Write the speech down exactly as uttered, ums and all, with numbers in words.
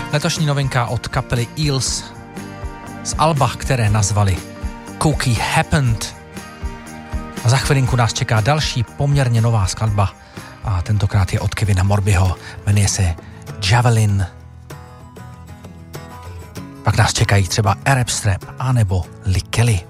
Letošní novinka od kapely Eels z alba, které nazvali Cookie Happened. A za chvilinku nás čeká další poměrně nová skladba a tentokrát je od Kevina Morbyho, jmenuje se Javelin. Pak nás čekají třeba Arab Strap anebo Lee Kelly.